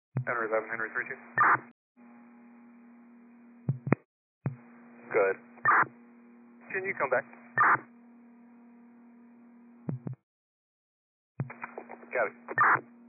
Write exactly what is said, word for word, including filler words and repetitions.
Henry eleven, Henry three two. Good. Can you come back? Got it.